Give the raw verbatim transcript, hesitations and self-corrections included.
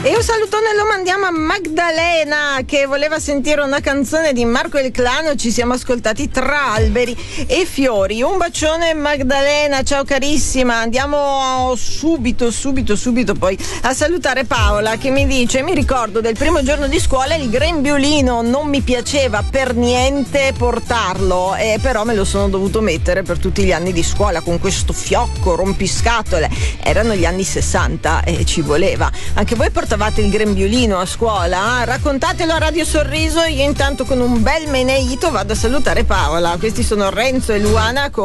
E un salutone lo mandiamo a Magdalena che voleva sentire una canzone di Marco El Clano. Ci siamo ascoltati Tra alberi e fiori. Un bacione Magdalena, ciao carissima. Andiamo subito, subito, subito poi a salutare Paola che mi dice: mi ricordo del primo giorno di scuola il grembiulino non mi piaceva per niente portarlo, eh, però me lo sono dovuto mettere per tutti gli anni di scuola con questo fiocco rompiscatole. Erano gli anni sessanta e ci voleva. Anche voi portavate il grembiulino a scuola? Raccontatelo a Radio Sorriso. Io intanto con un bel meneito vado a salutare Paola. Questi sono Renzo e Luana con